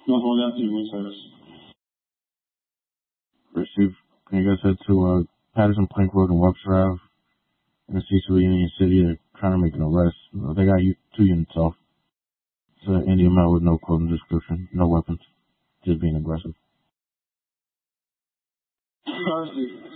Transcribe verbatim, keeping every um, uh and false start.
No hold out to service. Chief, can you guys head to uh, Patterson Plank Road and Webster Ave in the Cecil Union City? They're trying to make an arrest. Uh, They got u- two units off. It's an Indian male with no clothing description, no weapons, just being aggressive. Sergeant.